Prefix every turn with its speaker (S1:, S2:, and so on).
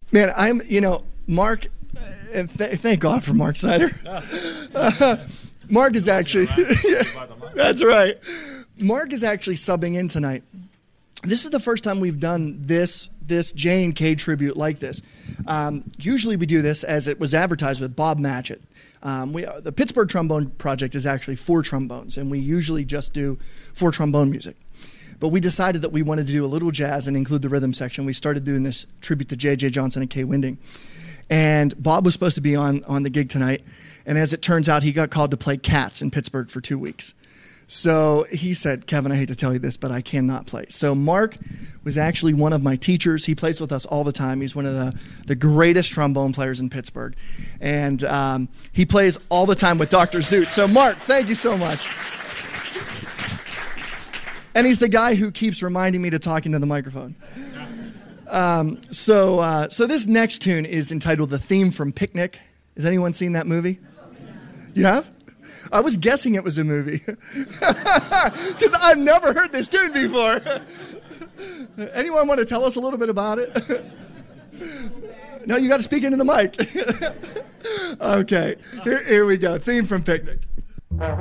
S1: Man, Mark, and thank God for Mark Snyder. Mark is actually, that's right. Mark is actually subbing in tonight. This is the first time we've done this J&K tribute like this. Usually we do this as it was advertised with Bob Matchett. The Pittsburgh Trombone Project is actually 4 trombones, and we usually just do 4 trombone music. But we decided that we wanted to do a little jazz and include the rhythm section. We started doing this tribute to J.J. Johnson and Kay Winding. And Bob was supposed to be on the gig tonight, and as it turns out, he got called to play Cats in Pittsburgh for 2 weeks. So he said, Kevin, I hate to tell you this, but I cannot play. So Mark was actually one of my teachers. He plays with us all the time. He's one of the greatest trombone players in Pittsburgh. And he plays all the time with Dr. Zoot. So Mark, thank you so much. And he's the guy who keeps reminding me to talk into the microphone. So this next tune is entitled The Theme from Picnic. Has anyone seen that movie? You have? I was guessing it was a movie because I've never heard this tune before. Anyone want to tell us a little bit about it? No, you got to speak into the mic. Okay, here we go. Theme from Picnic.